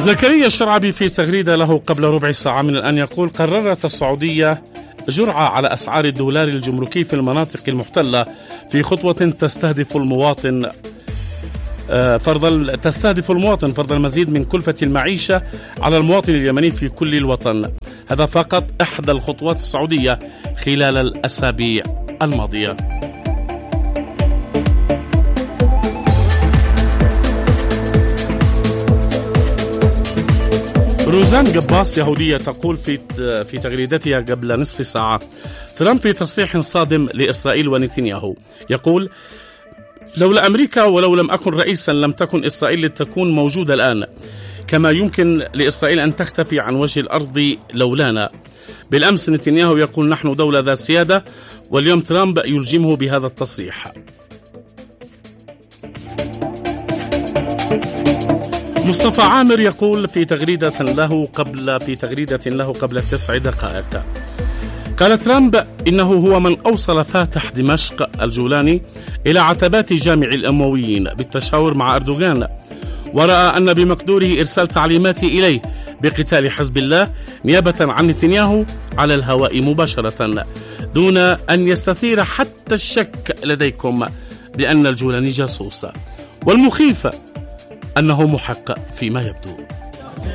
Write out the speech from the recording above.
زكريا الشرعبي في تغريدة له قبل ربع ساعة من الآن يقول: قررت السعودية جرعة على أسعار الدولار الجمركي في المناطق المحتلة في خطوة تستهدف المواطن فرض المزيد من كلفة المعيشة على المواطن اليمني في كل الوطن. هذا فقط إحدى الخطوات السعودية خلال الأسابيع الماضية. روزان قباص يهودية تقول في تغريدتها قبل نصف ساعة: ترامب في تصريح صادم لإسرائيل ونتنياهو يقول: لولا أمريكا ولو لم أكن رئيسا لم تكن إسرائيل لتكون موجودة الآن، كما يمكن لإسرائيل أن تختفي عن وجه الأرض لولانا. بالأمس نتنياهو يقول نحن دولة ذات سيادة، واليوم ترامب يلجمه بهذا التصريح. مصطفى عامر يقول في تغريدة له قبل 9 دقائق: قال ترامب إنه هو من أوصل فاتح دمشق الجولاني إلى عتبات جامع الأمويين بالتشاور مع أردوغان، ورأى أن بمقدوره إرسال تعليمات إليه بقتال حزب الله نيابة عن نتنياهو على الهواء مباشرة دون أن يستثير حتى الشك لديكم بأن الجولاني جاسوس، والمخيف أنه محق فيما يبدو.